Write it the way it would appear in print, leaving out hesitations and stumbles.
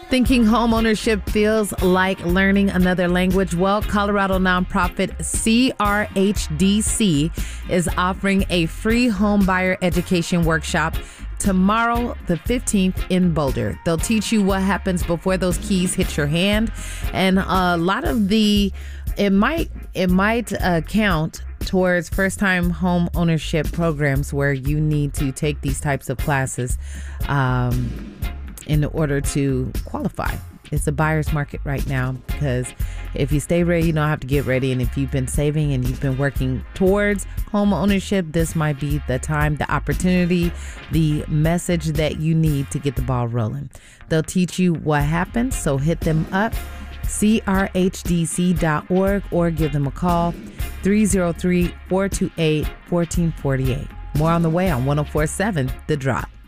Thinking homeownership feels like learning another language? Well, Colorado nonprofit CRHDC is offering a free home buyer education workshop tomorrow, the 15th in Boulder. They'll teach you what happens before those keys hit your hand. And a lot of it might count towards first-time home ownership programs where you need to take these types of classes in order to qualify. It's a buyer's market right now because if you stay ready, you don't have to get ready. And if you've been saving and you've been working towards home ownership, this might be the time, the opportunity, the message that you need to get the ball rolling. They'll teach you what happens, so hit them up, crhdc.org, or give them a call, 303-428-1448. More on the way on 104.7 The Drop.